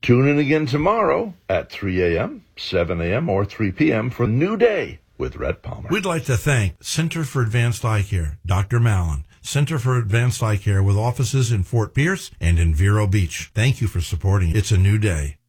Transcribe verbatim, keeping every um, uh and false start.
Tune in again tomorrow at three a.m., seven a.m., or three p.m. for New Day with Rhett Palmer. We'd like to thank Center for Advanced Eye Care, Doctor Mallon, Center for Advanced Eye Care with offices in Fort Pierce and in Vero Beach. Thank you for supporting It's a New Day.